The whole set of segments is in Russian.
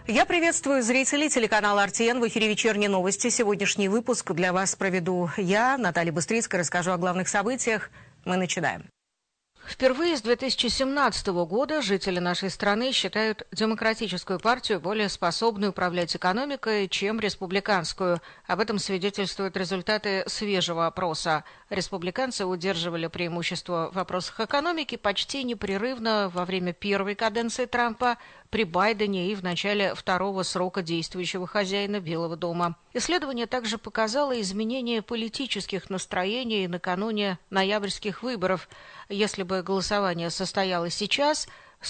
Я приветствую зрителей телеканала РТН. В эфире «Вечерние новости». Сегодняшний выпуск для вас проведу я, Наталья Быстрицкая, расскажу о главных событиях. Мы начинаем. Впервые с 2017 года жители нашей страны считают демократическую партию более способной управлять экономикой, чем республиканскую. Об этом свидетельствуют результаты свежего опроса. Республиканцы удерживали преимущество в вопросах экономики почти непрерывно во время первой каденции Трампа, при Байдене и в начале второго срока действующего хозяина Белого дома. Исследование также показало изменение политических настроений накануне ноябрьских выборов. Если бы голосование состоялось сейчас,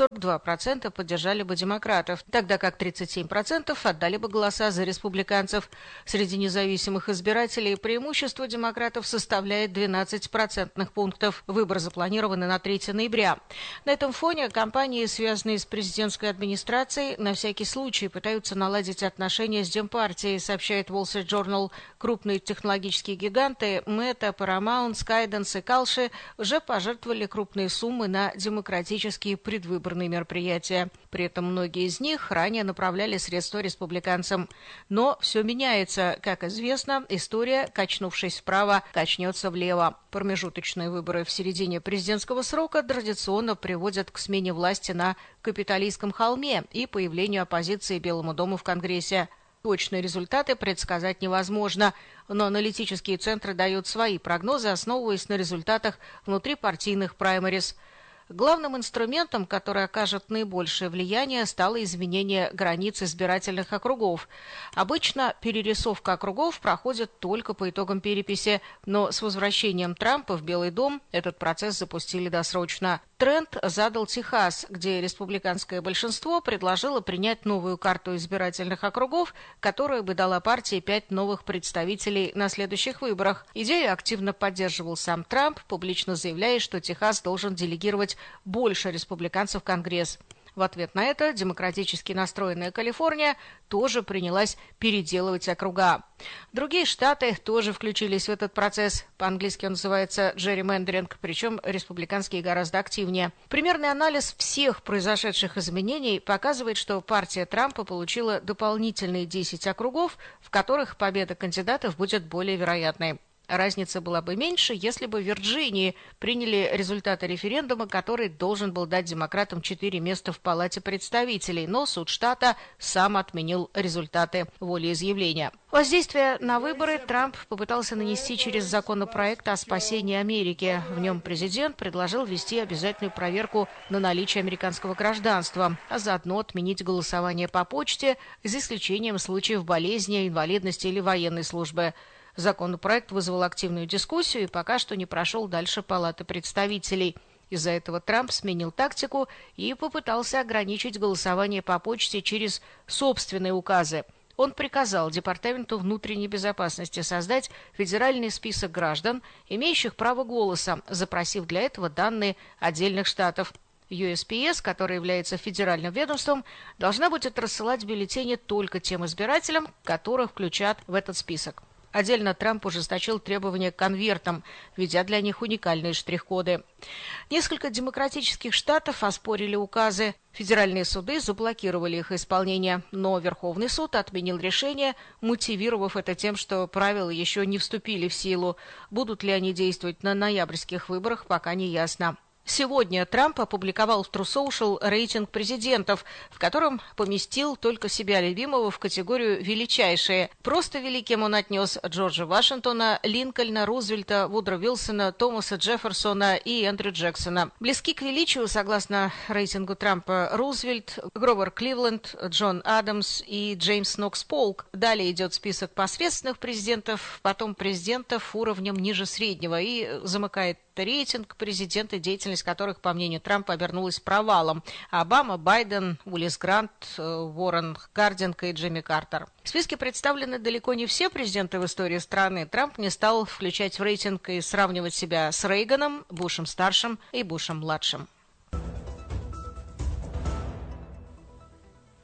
42% поддержали бы демократов, тогда как 37% отдали бы голоса за республиканцев. Среди независимых избирателей преимущество демократов составляет 12 процентных пунктов. Выбор запланирован на 3 ноября. На этом фоне компании, связанные с президентской администрацией, на всякий случай пытаются наладить отношения с Демпартией, сообщает Wall Street Journal. Крупные технологические гиганты Meta, Paramount, Skydance и Kalshi уже пожертвовали крупные суммы на демократические предвыборные мероприятия. При этом многие из них ранее направляли средства республиканцам. Но все меняется. Как известно, история, качнувшись вправо, качнется влево. Промежуточные выборы в середине президентского срока традиционно приводят к смене власти на Капитолийском холме и появлению оппозиции Белому дому в Конгрессе. Точные результаты предсказать невозможно, но аналитические центры дают свои прогнозы, основываясь на результатах внутрипартийных праймериз. Главным инструментом, который окажет наибольшее влияние, стало изменение границ избирательных округов. Обычно перерисовка округов проходит только по итогам переписи, но с возвращением Трампа в Белый дом этот процесс запустили досрочно. Тренд задал Техас, где республиканское большинство предложило принять новую карту избирательных округов, которая бы дала партии 5 новых представителей на следующих выборах. Идею активно поддерживал сам Трамп, публично заявляя, что Техас должен делегировать больше республиканцев в Конгресс. В ответ на это демократически настроенная Калифорния тоже принялась переделывать округа. Другие штаты тоже включились в этот процесс. По-английски он называется gerrymandering, причем республиканские гораздо активнее. Примерный анализ всех произошедших изменений показывает, что партия Трампа получила дополнительные 10 округов, в которых победа кандидатов будет более вероятной. Разница была бы меньше, если бы в Вирджинии приняли результаты референдума, который должен был дать демократам 4 места в Палате представителей, но суд штата сам отменил результаты волеизъявления. Воздействие на выборы Трамп попытался нанести через законопроект о спасении Америки. В нем президент предложил ввести обязательную проверку на наличие американского гражданства, а заодно отменить голосование по почте, за исключением случаев болезни, инвалидности или военной службы. Законопроект вызвал активную дискуссию и пока что не прошел дальше Палаты представителей. Из-за этого Трамп сменил тактику и попытался ограничить голосование по почте через собственные указы. Он приказал Департаменту внутренней безопасности создать федеральный список граждан, имеющих право голоса, запросив для этого данные отдельных штатов. USPS, который является федеральным ведомством, должна будет рассылать бюллетени только тем избирателям, которых включат в этот список. Отдельно Трамп ужесточил требования к конвертам, введя для них уникальные штрих-коды. Несколько демократических штатов оспорили указы. Федеральные суды заблокировали их исполнение, но Верховный суд отменил решение, мотивировав это тем, что правила еще не вступили в силу. Будут ли они действовать на ноябрьских выборах, пока не ясно. Сегодня Трамп опубликовал в True Social рейтинг президентов, в котором поместил только себя любимого в категорию «величайшие». Просто великим он отнес Джорджа Вашингтона, Линкольна, Рузвельта, Вудро Вилсона, Томаса Джефферсона и Эндрю Джексона. Близки к величию, согласно рейтингу Трампа, Рузвельт, Гровер Кливленд, Джон Адамс и Джеймс Нокс Полк. Далее идет список посредственных президентов, потом президентов уровнем ниже среднего и замыкает рейтинг президента, деятельность которых, по мнению Трампа, обернулась провалом. Обама, Байден, Уиллис Грант, Уоррен Хардинг и Джимми Картер. В списке представлены далеко не все президенты в истории страны. Трамп не стал включать в рейтинг и сравнивать себя с Рейганом, Бушем-старшим и Бушем-младшим.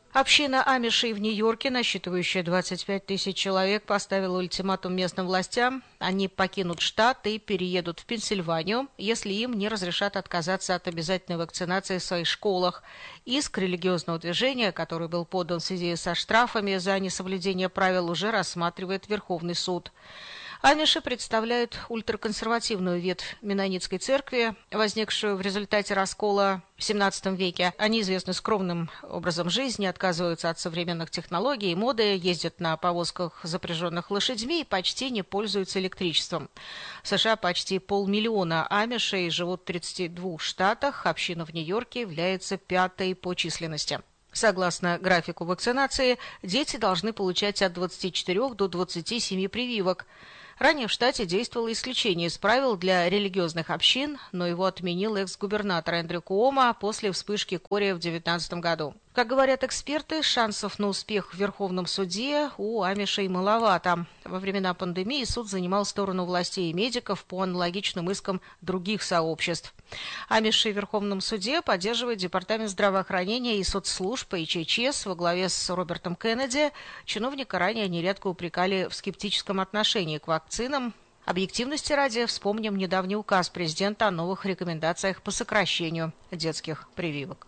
Община амишей в Нью-Йорке, насчитывающая 25 тысяч человек, поставила ультиматум местным властям. Они покинут штат и переедут в Пенсильванию, если им не разрешат отказаться от обязательной вакцинации в своих школах. Иск религиозного движения, который был подан в связи со штрафами за несоблюдение правил, уже рассматривает Верховный суд. Амиши представляют ультраконсервативную ветвь меннонитской церкви, возникшую в результате раскола в XVII веке. Они известны скромным образом жизни, отказываются от современных технологий и моды, ездят на повозках, запряженных лошадьми, и почти не пользуются электричеством. В США почти 500 000 амишей живут в 32 штатах. Община в Нью-Йорке является 5-й по численности. Согласно графику вакцинации, дети должны получать от 24 до 27 прививок. Ранее в штате действовало исключение из правил для религиозных общин, но его отменил экс-губернатор Эндрю Куомо после вспышки кори в 2019 году. Как говорят эксперты, шансов на успех в Верховном суде у амишей маловато. Во времена пандемии суд занимал сторону властей и медиков по аналогичным искам других сообществ. Амиши в Верховном суде поддерживает Департамент здравоохранения и соцслужб и ЧЧС во главе с Робертом Кеннеди. Чиновника ранее нередко упрекали в скептическом отношении к вакцинам. Объективности ради вспомним недавний указ президента о новых рекомендациях по сокращению детских прививок.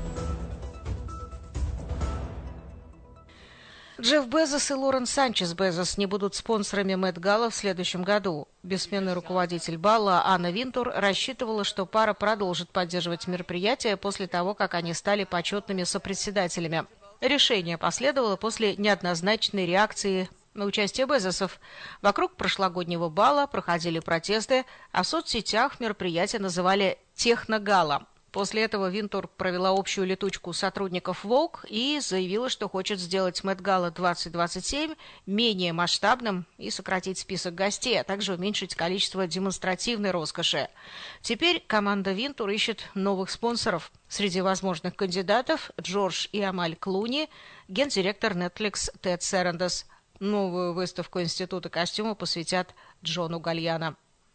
Джефф Безос и Лорен Санчес Безос не будут спонсорами Мет-Гала в следующем году. Бессменный руководитель бала Анна Винтур рассчитывала, что пара продолжит поддерживать мероприятие после того, как они стали почетными сопредседателями. Решение последовало после неоднозначной реакции на участие Безосов. Вокруг прошлогоднего бала проходили протесты, а в соцсетях мероприятие называли «Техно-гала». После этого Винтур провела общую летучку сотрудников Vogue и заявила, что хочет сделать Met-Gala 2027 менее масштабным и сократить список гостей, а также уменьшить количество демонстративной роскоши. Теперь команда Винтур ищет новых спонсоров. Среди возможных кандидатов Джордж и Амаль Клуни, гендиректор Netflix Тед Сарандос. Новую выставку Института костюма посвятят Джону Гальяно.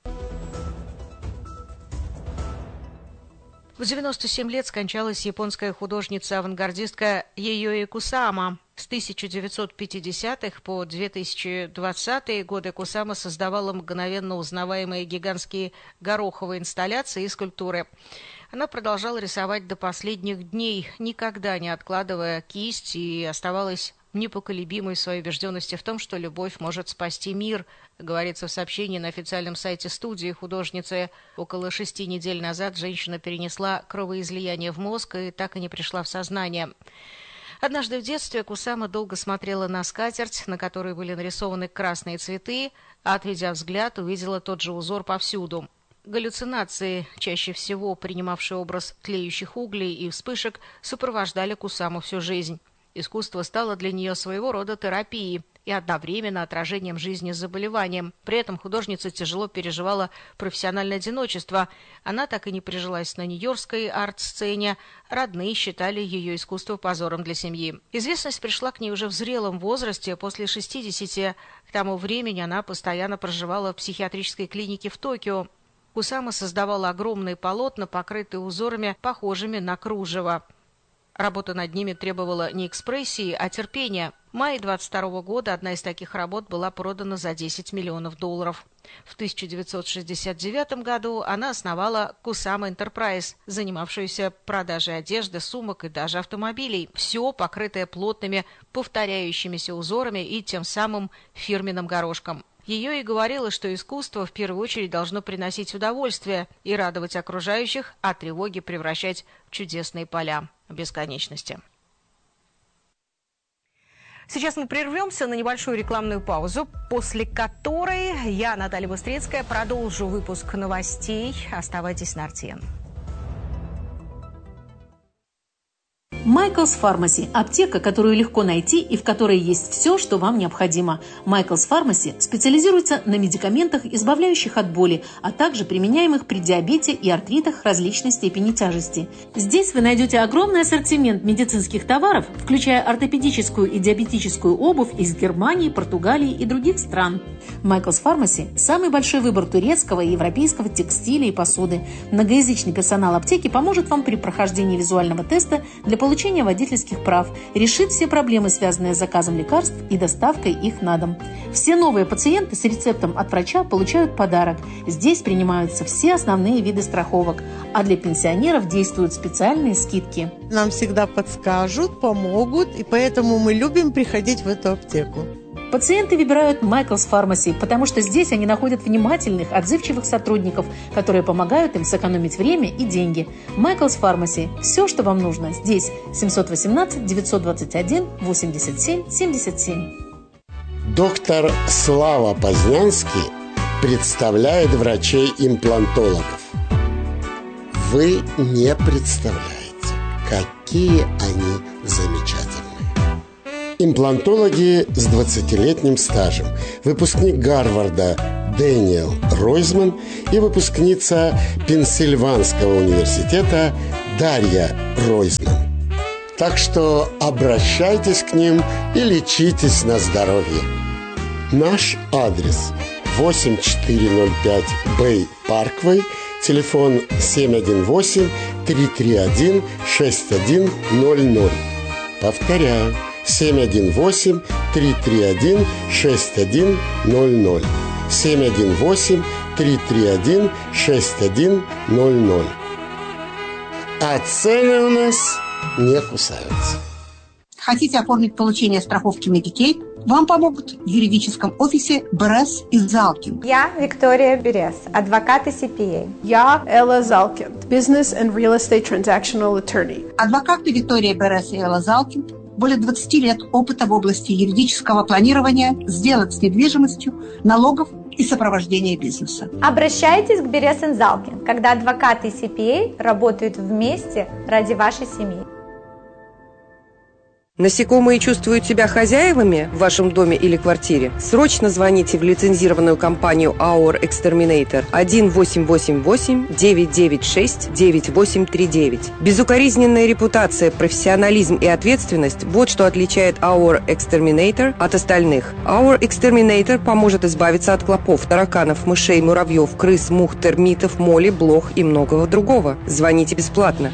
В 97 лет скончалась японская художница-авангардистка Яёи Кусама. С 1950-х по 2020-е годы Кусама создавала мгновенно узнаваемые гигантские гороховые инсталляции и скульптуры. Она продолжала рисовать до последних дней, никогда не откладывая кисть, и оставалась непоколебимой в своей убежденности в том, что любовь может спасти мир, говорится в сообщении на официальном сайте студии художницы. Около 6 недель назад женщина перенесла кровоизлияние в мозг и так и не пришла в сознание. Однажды в детстве Кусама долго смотрела на скатерть, на которой были нарисованы красные цветы, а, отведя взгляд, увидела тот же узор повсюду. Галлюцинации, чаще всего принимавшие образ тлеющих углей и вспышек, сопровождали Кусаму всю жизнь. Искусство стало для нее своего рода терапией и одновременно отражением жизни с заболеванием. При этом художница тяжело переживала профессиональное одиночество. Она так и не прижилась на нью-йоркской арт-сцене. Родные считали ее искусство позором для семьи. Известность пришла к ней уже в зрелом возрасте, после 60. К тому времени она постоянно проживала в психиатрической клинике в Токио. Кусама создавала огромные полотна, покрытые узорами, похожими на кружево. Работа над ними требовала не экспрессии, а терпения. В мае 22 года одна из таких работ была продана за $10 миллионов. В 1969 году она основала Kusama Enterprise, занимавшуюся продажей одежды, сумок и даже автомобилей. Все покрытое плотными, повторяющимися узорами и тем самым фирменным горошком. Ее и говорила, что искусство в первую очередь должно приносить удовольствие и радовать окружающих, а тревоги превращать в чудесные поля бесконечности. Сейчас мы прервемся на небольшую рекламную паузу, после которой я, Наталья Быстрицкая, продолжу выпуск новостей. Оставайтесь на RTN. Michael's Pharmacy – аптека, которую легко найти и в которой есть все, что вам необходимо. Michael's Pharmacy специализируется на медикаментах, избавляющих от боли, а также применяемых при диабете и артритах различной степени тяжести. Здесь вы найдете огромный ассортимент медицинских товаров, включая ортопедическую и диабетическую обувь из Германии, Португалии и других стран. Michael's Pharmacy – самый большой выбор турецкого и европейского текстиля и посуды. Многоязычный персонал аптеки поможет вам при прохождении визуального теста для получения получения водительских прав, решит все проблемы, связанные с заказом лекарств и доставкой их на дом. Все новые пациенты с рецептом от врача получают подарок. Здесь принимаются все основные виды страховок, а для пенсионеров действуют специальные скидки. Нам всегда подскажут, помогут, и поэтому мы любим приходить в эту аптеку. Пациенты выбирают Michael's Pharmacy, потому что здесь они находят внимательных, отзывчивых сотрудников, которые помогают им сэкономить время и деньги. Michael's Pharmacy. Все, что вам нужно, здесь. 718-921-87-77. Доктор Слава Познянский представляет врачей-имплантологов. Вы не представляете, какие они замечательные. Имплантологи с 20-летним стажем, выпускник Гарварда Дэниел Ройзман и выпускница Пенсильванского университета Дарья Ройзман. Так что обращайтесь к ним и лечитесь на здоровье. Наш адрес 8405 Бэй Парквей, телефон 718-331-6100. Повторяю, 718-331-6100. 718-331-6100. А цены у нас не кусаются. Хотите оформить получение страховки Medicaid? Вам помогут в юридическом офисе Берес и Залкин. Я Виктория Берес, адвокат и CPA. Я Элла Залкин, Business and Real Estate Transactional Attorney. Адвокаты Виктория Берес и Элла Залкин. Более 20 лет опыта в области юридического планирования, сделок с недвижимостью, налогов и сопровождения бизнеса. Обращайтесь к Берес и Залкин, когда адвокаты и CPA работают вместе ради вашей семьи. Насекомые чувствуют себя хозяевами в вашем доме или квартире? Срочно звоните в лицензированную компанию Our Exterminator 1-888-996-9839. Безукоризненная репутация, профессионализм и ответственность – вот что отличает Our Exterminator от остальных. Our Exterminator поможет избавиться от клопов, тараканов, мышей, муравьев, крыс, мух, термитов, моли, блох и многого другого. Звоните бесплатно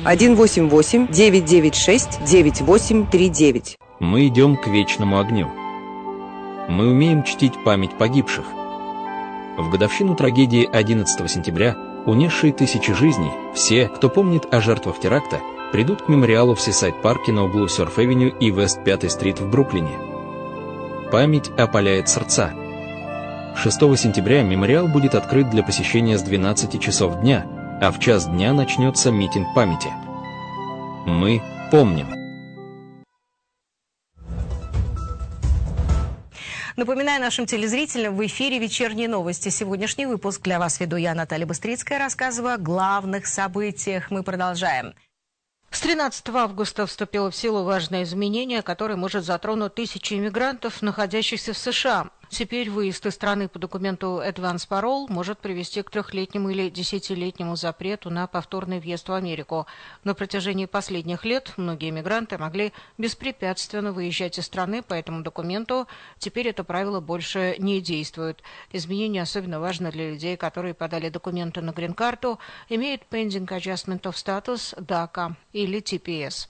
1-888-996-9839. Мы идем к вечному огню. Мы умеем чтить память погибших. В годовщину трагедии 11 сентября, унесшей тысячи жизней, все, кто помнит о жертвах теракта, придут к мемориалу в Сисайд-парке на углу Сёрф-Эвеню и Вест-5-стрит в Бруклине. Память опаляет сердца. 6 сентября мемориал будет открыт для посещения с 12 часов дня, а в час дня начнется митинг памяти. Мы помним. Напоминаю нашим телезрителям, в эфире «Вечерние новости». Сегодняшний выпуск для вас веду я, Наталья Быстрицкая. Рассказываю о главных событиях. Мы продолжаем. С 13 августа вступило в силу важное изменение, которое может затронуть тысячи иммигрантов, находящихся в США. Теперь выезд из страны по документу Advance Parole может привести к 3-летнему или 10-летнему запрету на повторный въезд в Америку. На протяжении последних лет многие иммигранты могли беспрепятственно выезжать из страны по этому документу. Теперь это правило больше не действует. Изменение особенно важно для людей, которые подали документы на грин-карту, имеют Pending Adjustment of Status, DACA или TPS.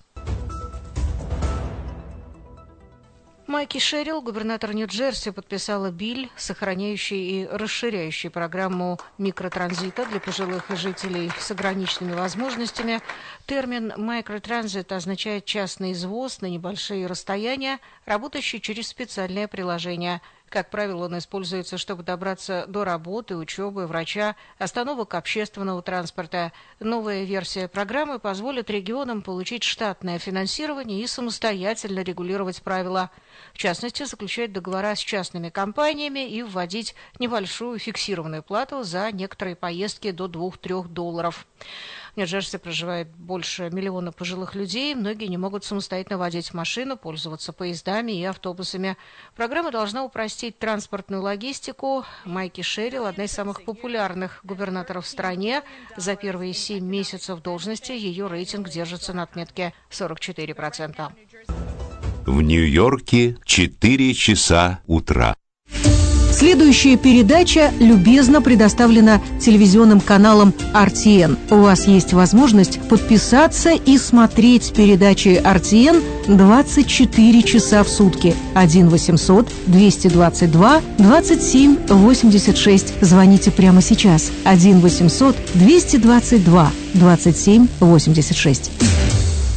Майки Шерилл, губернатор Нью-Джерси, подписала билл, сохраняющий и расширяющий программу микротранзита для пожилых жителей с ограниченными возможностями. Термин «микротранзит» означает частный извоз на небольшие расстояния, работающий через специальное приложение. Как правило, он используется, чтобы добраться до работы, учебы, врача, остановок общественного транспорта. Новая версия программы позволит регионам получить штатное финансирование и самостоятельно регулировать правила. В частности, заключать договора с частными компаниями и вводить небольшую фиксированную плату за некоторые поездки до $2-3. В Нью-Джерси проживает больше 1 миллиона пожилых людей. Многие не могут самостоятельно водить машину, пользоваться поездами и автобусами. Программа должна упростить транспортную логистику. Майки Шерилл – одна из самых популярных губернаторов в стране. За первые 7 месяцев должности ее рейтинг держится на отметке 44%. В Нью-Йорке 4 часа утра. Следующая передача любезно предоставлена телевизионным каналом RTN. У вас есть возможность подписаться и смотреть передачи RTN 24 часа в сутки. 1-800-222-27-86. Звоните прямо сейчас. 1-800-222-27-86.